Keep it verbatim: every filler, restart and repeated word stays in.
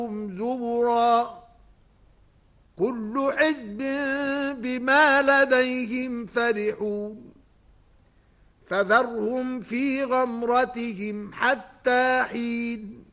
زبرا كل حزب بما لديهم فرحون فذرهم في غمرتهم حتى حين